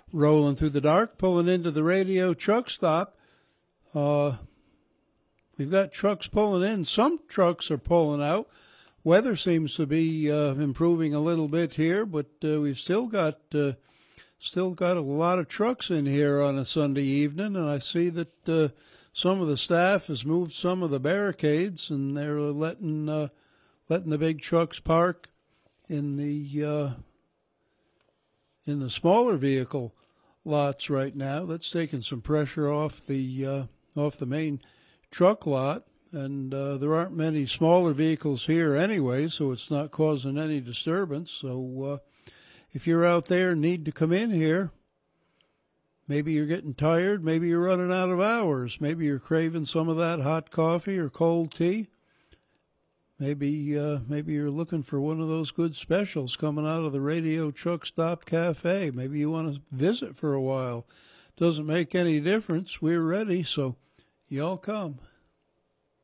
rolling through the dark, pulling into the radio truck stop. We've got trucks pulling in. Some trucks are pulling out. Weather seems to be improving a little bit here, but we've still got a lot of trucks in here on a Sunday evening, and I see that some of the staff has moved some of the barricades, and they're letting the big trucks park in the smaller vehicle lots right now. That's taking some pressure off the main truck lot, and there aren't many smaller vehicles here anyway, so it's not causing any disturbance. So if you're out there and need to come in here, maybe you're getting tired, maybe you're running out of hours, maybe you're craving some of that hot coffee or cold tea, maybe you're looking for one of those good specials coming out of the Radio Truck Stop Cafe. Maybe you want to visit for a while. Doesn't make any difference. We're ready, so y'all come.